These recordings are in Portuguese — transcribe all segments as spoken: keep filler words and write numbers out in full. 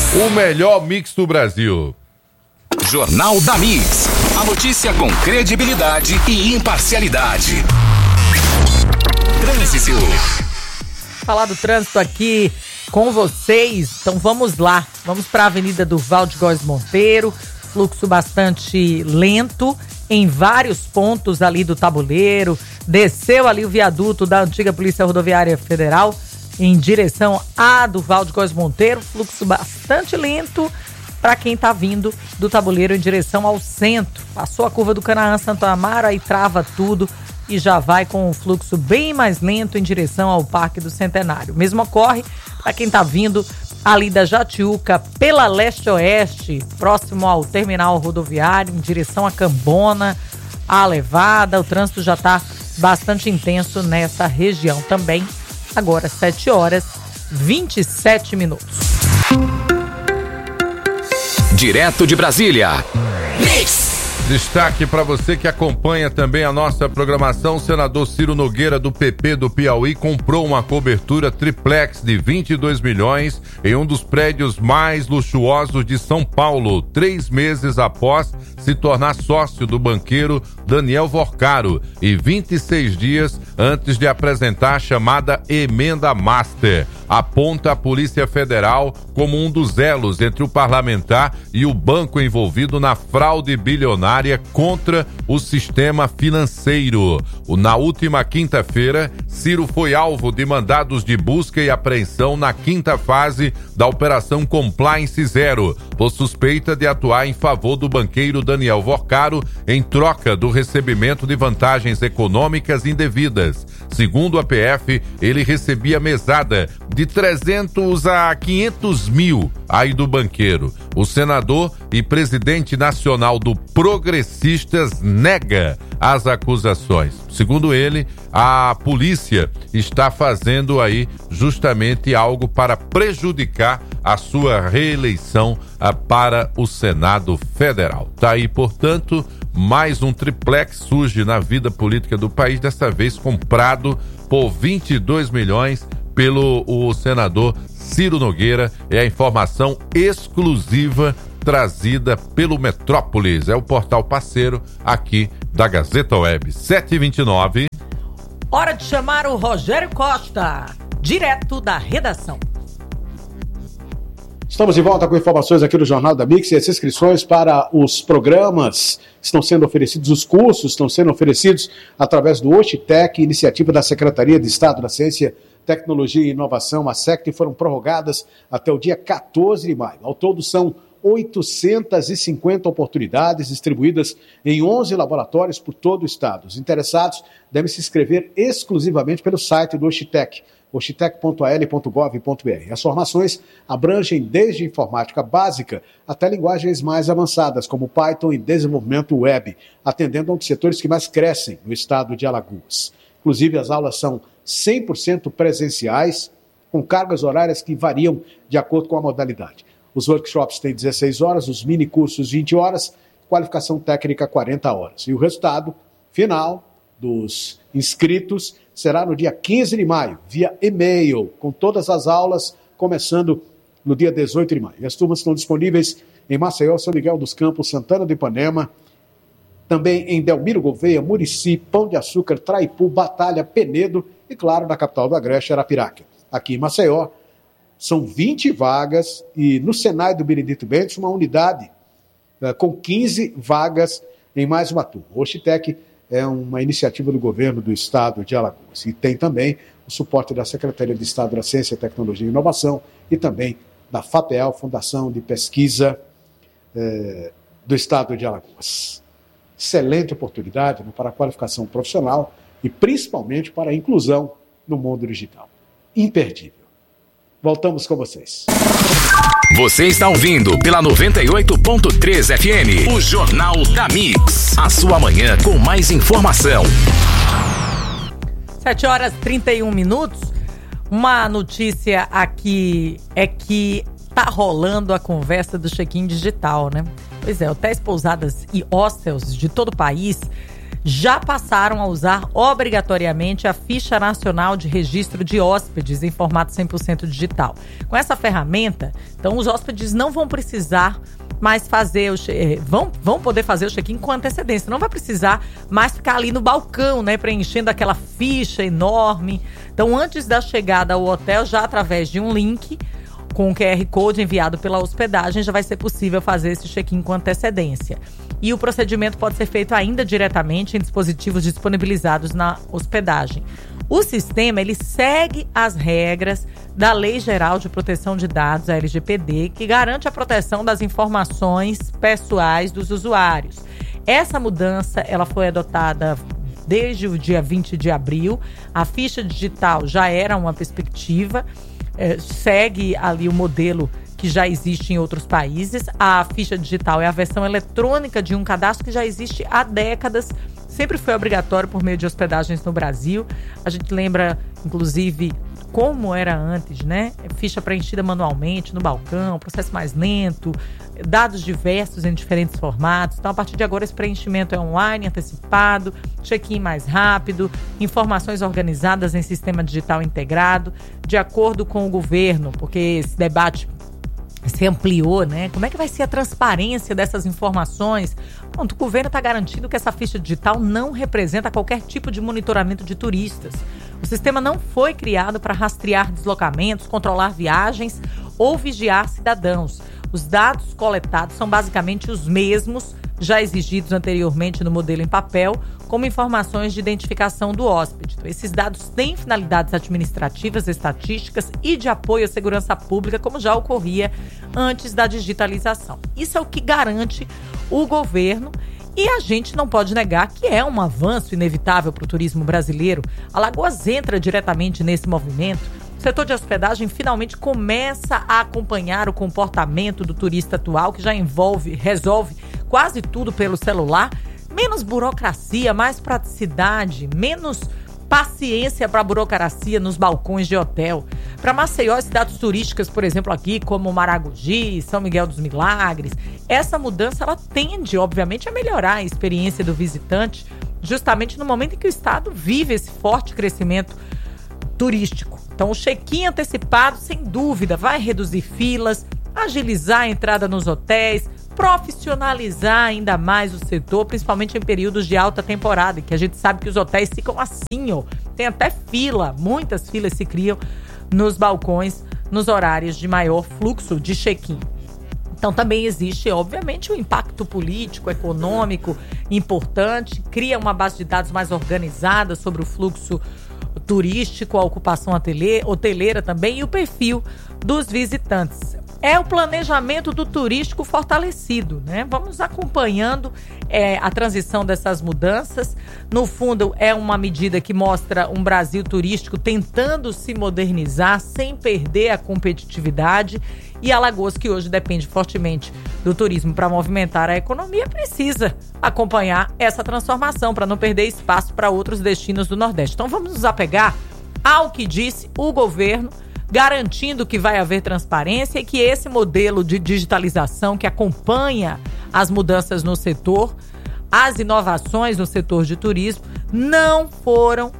O melhor mix do Brasil. Jornal da Mix. A notícia com credibilidade e imparcialidade. Trânsito. Falar do trânsito aqui com vocês. Então vamos lá. Vamos para a Avenida Durval de Góes Monteiro. Fluxo bastante lento em vários pontos ali do tabuleiro. Desceu ali o viaduto da antiga Polícia Rodoviária Federal em direção a Durval de Góes Monteiro. Fluxo bastante lento para quem está vindo do tabuleiro em direção ao centro. Passou a curva do Canaã Santo Amaro, aí trava tudo e já vai com um fluxo bem mais lento em direção ao Parque do Centenário. Mesmo ocorre para quem está vindo ali da Jatiuca pela leste-oeste, próximo ao terminal rodoviário, em direção a Cambona, a Levada. O trânsito já está bastante intenso nessa região também. Agora sete horas e vinte e sete minutos. Direto de Brasília. Mix. Destaque para você que acompanha também a nossa programação. O senador Ciro Nogueira, do P P do Piauí, comprou uma cobertura triplex de vinte e dois milhões em um dos prédios mais luxuosos de São Paulo, três meses após se tornar sócio do banqueiro Daniel Vorcaro e vinte e seis dias antes de apresentar a chamada Emenda Master. Aponta a Polícia Federal como um dos elos entre o parlamentar e o banco envolvido na fraude bilionária contra o sistema financeiro. Na última quinta-feira, Ciro foi alvo de mandados de busca e apreensão na quinta fase da Operação Compliance Zero, por suspeita de atuar em favor do banqueiro Daniel Vorcaro em troca do recebimento de vantagens econômicas indevidas. Segundo a P F, ele recebia mesada de trezentos a quinhentos mil aí do banqueiro. O senador e presidente nacional do Progressistas nega as acusações. Segundo ele, a polícia está fazendo aí justamente algo para prejudicar a sua reeleição a, para o Senado Federal. Tá aí, portanto, mais um triplex surge na vida política do país, dessa vez comprado por vinte e dois milhões pelo o senador Ciro Nogueira. É a informação exclusiva trazida pelo Metrópolis, é o portal parceiro aqui da Gazeta Web. sete e vinte e nove. Hora de chamar o Rogério Costa, direto da redação. Estamos de volta com informações aqui do Jornal da Mix, e as inscrições para os programas estão sendo oferecidos, os cursos estão sendo oferecidos através do Oxitec, iniciativa da Secretaria de Estado da Ciência, Tecnologia e Inovação, a SECT, foram prorrogadas até o dia quatorze de maio. Ao todo são oitocentas e cinquenta oportunidades distribuídas em onze laboratórios por todo o estado. Os interessados devem se inscrever exclusivamente pelo site do Oxitec, oxitec ponto a l ponto gov ponto b r. As formações abrangem desde informática básica até linguagens mais avançadas, como Python e desenvolvimento web, atendendo a um dos setores que mais crescem no estado de Alagoas. Inclusive, as aulas são cem por cento presenciais, com cargas horárias que variam de acordo com a modalidade. Os workshops têm dezesseis horas, os mini-cursos vinte horas, qualificação técnica quarenta horas. E o resultado final dos inscritos será no dia quinze de maio, via e-mail, com todas as aulas, começando no dia dezoito de maio. E as turmas estão disponíveis em Maceió, São Miguel dos Campos, Santana do Ipanema, também em Delmiro Gouveia, Murici, Pão de Açúcar, Traipu, Batalha, Penedo e, claro, na capital do Agreste, Arapiraca. Aqui em Maceió, são vinte vagas e no Senai do Benedito Bentes, uma unidade uh, com quinze vagas em mais uma turma. O Oxitec é uma iniciativa do governo do estado de Alagoas e tem também o suporte da Secretaria de Estado da Ciência, Tecnologia e Inovação e também da FAPEL, Fundação de Pesquisa eh, do estado de Alagoas. Excelente oportunidade, né, para a qualificação profissional e principalmente para a inclusão no mundo digital. Imperdível. Voltamos com vocês. Você está ouvindo pela noventa e oito ponto três F M, o Jornal da Mix. A sua manhã com mais informação. sete horas e trinta e um minutos. Uma notícia aqui é que tá rolando a conversa do check-in digital, né? Pois é, hotéis, pousadas e hostels de todo o país já passaram a usar obrigatoriamente a Ficha Nacional de Registro de Hóspedes em formato cem por cento digital. Com essa ferramenta, então os hóspedes não vão precisar mais fazer o che- vão, vão poder fazer o check-in com antecedência. Não vai precisar mais ficar ali no balcão, né, preenchendo aquela ficha enorme. Então, antes da chegada ao hotel, já através de um link com o Q R Code enviado pela hospedagem, já vai ser possível fazer esse check-in com antecedência. E o procedimento pode ser feito ainda diretamente em dispositivos disponibilizados na hospedagem. O sistema, ele segue as regras da Lei Geral de Proteção de Dados, a L G P D, que garante a proteção das informações pessoais dos usuários. Essa mudança, ela foi adotada desde o dia vinte de abril. A ficha digital já era uma perspectiva, eh, segue ali o modelo que já existe em outros países. A ficha digital é a versão eletrônica de um cadastro que já existe há décadas. Sempre foi obrigatório por meio de hospedagens no Brasil. A gente lembra, inclusive, como era antes, né? Ficha preenchida manualmente no balcão, processo mais lento, dados diversos em diferentes formatos. Então, a partir de agora, esse preenchimento é online, antecipado, check-in mais rápido, informações organizadas em sistema digital integrado, de acordo com o governo, porque esse debate se ampliou, né? Como é que vai ser a transparência dessas informações? Pronto, o governo está garantindo que essa ficha digital não representa qualquer tipo de monitoramento de turistas. O sistema não foi criado para rastrear deslocamentos, controlar viagens ou vigiar cidadãos. Os dados coletados são basicamente os mesmos já exigidos anteriormente no modelo em papel, como informações de identificação do hóspede. Então, esses dados têm finalidades administrativas, estatísticas e de apoio à segurança pública, como já ocorria antes da digitalização. Isso é o que garante o governo. E a gente não pode negar que é um avanço inevitável para o turismo brasileiro. Alagoas entra diretamente nesse movimento. O setor de hospedagem finalmente começa a acompanhar o comportamento do turista atual, que já envolve, resolve quase tudo pelo celular. Menos burocracia, mais praticidade, menos paciência para a burocracia nos balcões de hotel. Para Maceió e cidades turísticas, por exemplo, aqui como Maragogi, São Miguel dos Milagres, essa mudança ela tende, obviamente, a melhorar a experiência do visitante, justamente no momento em que o estado vive esse forte crescimento turístico. Então, o check-in antecipado, sem dúvida, vai reduzir filas, agilizar a entrada nos hotéis, profissionalizar ainda mais o setor, principalmente em períodos de alta temporada, que a gente sabe que os hotéis ficam assim, ó, tem até fila, muitas filas se criam nos balcões, nos horários de maior fluxo de check-in. Então também existe, obviamente, um impacto político, econômico importante, cria uma base de dados mais organizada sobre o fluxo turístico, a ocupação hoteleira também e o perfil dos visitantes. É o planejamento do turístico fortalecido, né? Vamos acompanhando é, a transição dessas mudanças. No fundo, é uma medida que mostra um Brasil turístico tentando se modernizar sem perder a competitividade. E Alagoas, que hoje depende fortemente do turismo para movimentar a economia, precisa acompanhar essa transformação para não perder espaço para outros destinos do Nordeste. Então vamos nos apegar ao que disse o governo, garantindo que vai haver transparência e que esse modelo de digitalização que acompanha as mudanças no setor, as inovações no setor de turismo, não foram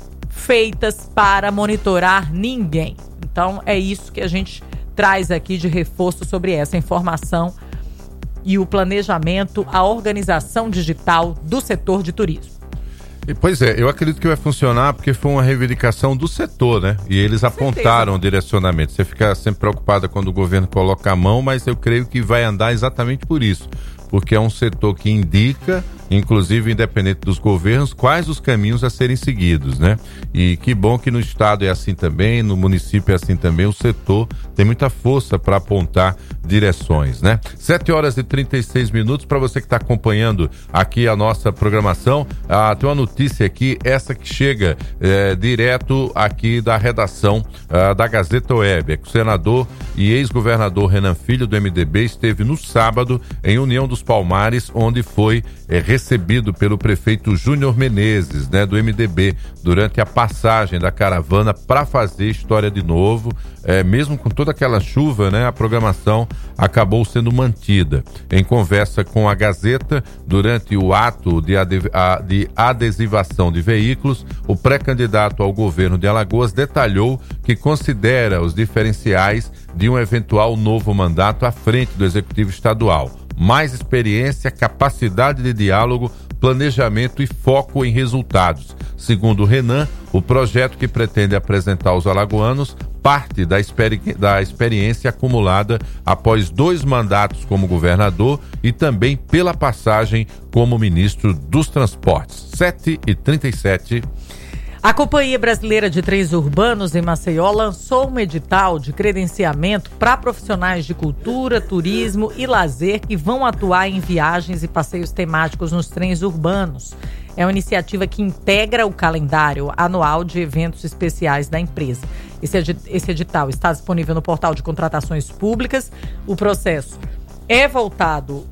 feitas para monitorar ninguém. Então é isso que a gente traz aqui de reforço sobre essa informação e o planejamento, a organização digital do setor de turismo. E, pois é, eu acredito que vai funcionar porque foi uma reivindicação do setor, né? E eles apontaram o direcionamento. Você fica sempre preocupada quando o governo coloca a mão, mas eu creio que vai andar exatamente por isso. Porque é um setor que indica, inclusive independente dos governos, quais os caminhos a serem seguidos, né? E que bom que no estado é assim também, no município é assim também, o setor tem muita força para apontar direções, né? sete horas e trinta e seis minutos, para você que está acompanhando aqui a nossa programação, ah, tem uma notícia aqui, essa que chega é, direto aqui da redação ah, da Gazeta Web, é que o senador e ex-governador Renan Filho do M D B esteve no sábado em União dos Palmares, onde foi é, recebido pelo prefeito Júnior Menezes, né, do M D B, durante a passagem da caravana para fazer história de novo. É, mesmo com toda aquela chuva, né, a programação acabou sendo mantida. Em conversa com a Gazeta, durante o ato de, ade- a- de adesivação de veículos, o pré-candidato ao governo de Alagoas detalhou que considera os diferenciais de um eventual novo mandato à frente do Executivo Estadual: mais experiência, capacidade de diálogo, planejamento e foco em resultados. Segundo Renan, o projeto que pretende apresentar aos alagoanos parte da, experi- da experiência acumulada após dois mandatos como governador e também pela passagem como ministro dos Transportes. sete e trinta e sete. A Companhia Brasileira de Trens Urbanos em Maceió lançou um edital de credenciamento para profissionais de cultura, turismo e lazer que vão atuar em viagens e passeios temáticos nos trens urbanos. É uma iniciativa que integra o calendário anual de eventos especiais da empresa. Esse, edi- esse edital está disponível no portal de contratações públicas. O processo é voltado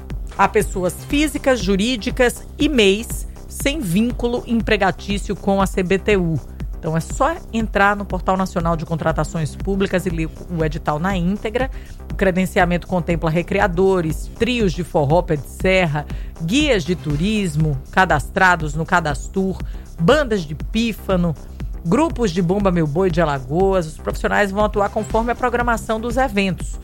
a pessoas físicas, jurídicas e M E Is, sem vínculo empregatício com a C B T U. Então é só entrar no Portal Nacional de Contratações Públicas e ler o edital na íntegra. O credenciamento contempla recreadores, trios de forró pé de serra, guias de turismo cadastrados no Cadastur, bandas de pífano, grupos de Bomba Meu Boi de Alagoas. Os profissionais vão atuar conforme a programação dos eventos.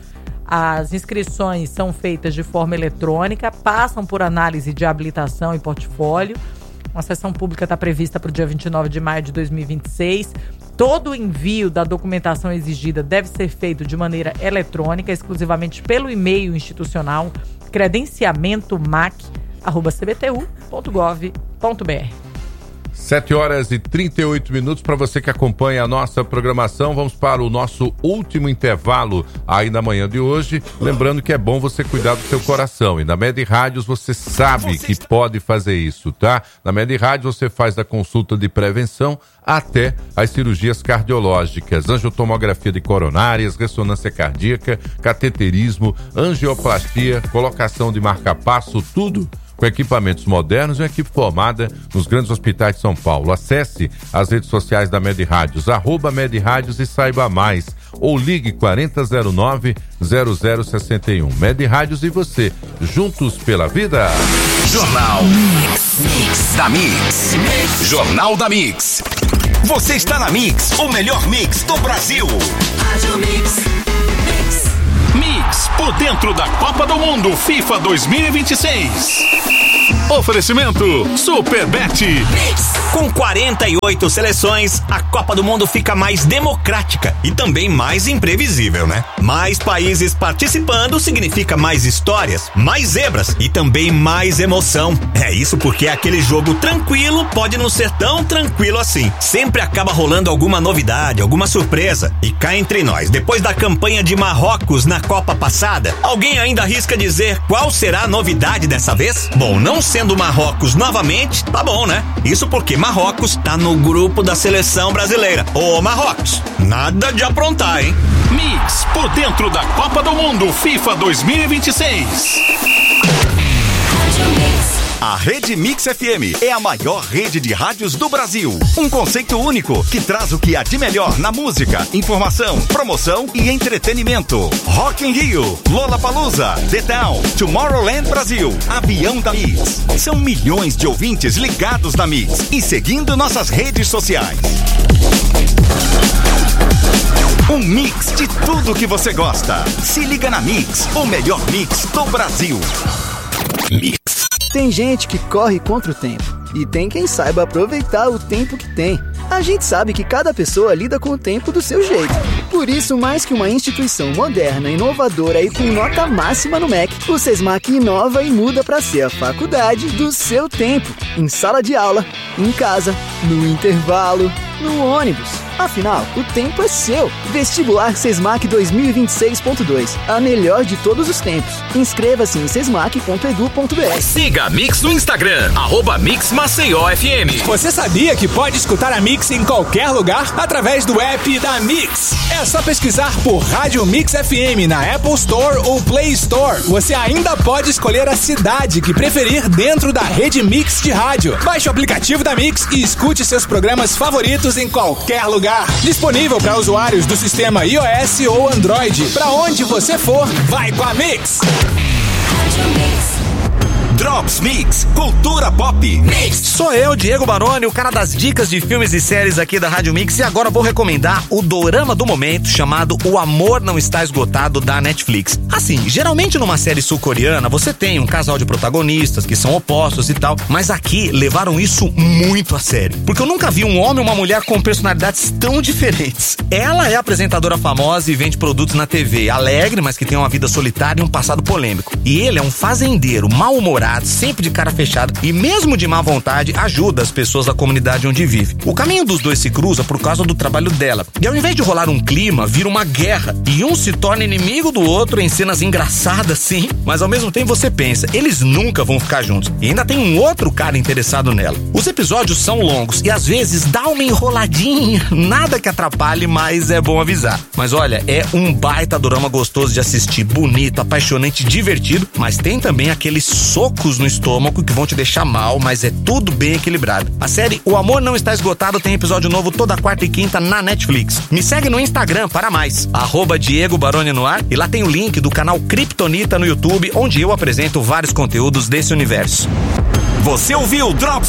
As inscrições são feitas de forma eletrônica, passam por análise de habilitação e portfólio. Uma sessão pública está prevista para o dia vinte e nove de maio de dois mil e vinte e seis. Todo o envio da documentação exigida deve ser feito de maneira eletrônica, exclusivamente pelo e-mail institucional credenciamento mac arroba c b t u ponto gov ponto b r. sete horas e trinta e oito minutos. Para você que acompanha a nossa programação, vamos para o nosso último intervalo aí na manhã de hoje. Lembrando que é bom você cuidar do seu coração, e na Med Rádios você sabe que pode fazer isso, tá? Na Med Rádios você faz da consulta de prevenção até as cirurgias cardiológicas, angiotomografia de coronárias, ressonância cardíaca, cateterismo, angioplastia, colocação de marca-passo, tudo com equipamentos modernos e uma equipe formada nos grandes hospitais de São Paulo. Acesse as redes sociais da Med Rádios, arroba Med Rádios, e saiba mais. Ou ligue quarenta zero nove zero zero seis um. Med Rádios e você, juntos pela vida. Jornal Mix, Mix da Mix. Jornal da Mix. Você está na Mix, o melhor mix do Brasil. Rádio Mix. Mix, por dentro da Copa do Mundo FIFA dois mil e vinte e seis. Oferecimento Superbet. Com quarenta e oito seleções, a Copa do Mundo fica mais democrática e também mais imprevisível, né? Mais países participando significa mais histórias, mais zebras e também mais emoção. É isso porque aquele jogo tranquilo pode não ser tão tranquilo assim. Sempre acaba rolando alguma novidade, alguma surpresa. E cá entre nós, depois da campanha de Marrocos na Copa passada, alguém ainda arrisca dizer qual será a novidade dessa vez? Bom, não sendo Marrocos novamente, tá bom, né? Isso porque Marrocos tá no grupo da seleção brasileira. Ô Marrocos, nada de aprontar, hein? Mix, por dentro da Copa do Mundo FIFA dois mil e vinte e seis. A Rede Mix F M é a maior rede de rádios do Brasil. Um conceito único que traz o que há de melhor na música, informação, promoção e entretenimento. Rock in Rio, Lollapalooza, The Town, Tomorrowland Brasil, Avião da Mix. São milhões de ouvintes ligados na Mix e seguindo nossas redes sociais. Um mix de tudo que você gosta. Se liga na Mix, o melhor mix do Brasil. Mix. Tem gente que corre contra o tempo e tem quem saiba aproveitar o tempo que tem. A gente sabe que cada pessoa lida com o tempo do seu jeito. Por isso, mais que uma instituição moderna, inovadora e com nota máxima no M E C, o Sesmac inova e muda para ser a faculdade do seu tempo. Em sala de aula, em casa, no intervalo. no ônibus. Afinal, o tempo é seu. Vestibular Sesmac dois mil e vinte e seis ponto dois. A melhor de todos os tempos. Inscreva-se em sesmac ponto edu ponto br. Siga a Mix no Instagram, arroba Mix Maceió F M. Você sabia que pode escutar a Mix em qualquer lugar através do app da Mix? É só pesquisar por Rádio Mix F M na Apple Store ou Play Store. Você ainda pode escolher a cidade que preferir dentro da rede Mix de rádio. Baixe o aplicativo da Mix e escute seus programas favoritos em qualquer lugar. Disponível para usuários do sistema iOS ou Android. Para onde você for, vai com a Mix. Drops Mix, cultura pop. Mix. Sou eu, Diego Baroni, o cara das dicas de filmes e séries aqui da Rádio Mix, e agora vou recomendar o dorama do momento chamado O Amor Não Está Esgotado da Netflix. Assim, geralmente numa série sul-coreana você tem um casal de protagonistas que são opostos e tal, mas aqui levaram isso muito a sério, porque eu nunca vi um homem e uma mulher com personalidades tão diferentes. Ela é apresentadora famosa e vende produtos na T V, alegre, mas que tem uma vida solitária e um passado polêmico. E ele é um fazendeiro mal-humorado, sempre de cara fechada e mesmo de má vontade ajuda as pessoas da comunidade onde vive. O caminho dos dois se cruza por causa do trabalho dela, e ao invés de rolar um clima, vira uma guerra e um se torna inimigo do outro em cenas engraçadas, sim, mas ao mesmo tempo você pensa, eles nunca vão ficar juntos, e ainda tem um outro cara interessado nela. Os episódios são longos e às vezes dá uma enroladinha, nada que atrapalhe, mas é bom avisar. Mas olha, é um baita dorama gostoso de assistir, bonito, apaixonante, divertido, mas tem também aqueles socos no estômago que vão te deixar mal, mas é tudo bem equilibrado. A série O Amor Não Está Esgotado tem episódio novo toda quarta e quinta na Netflix. Me segue no Instagram para mais, arroba Diego Baroni no ar, e lá tem o link do canal Kryptonita no YouTube, onde eu apresento vários conteúdos desse universo. Você ouviu Drops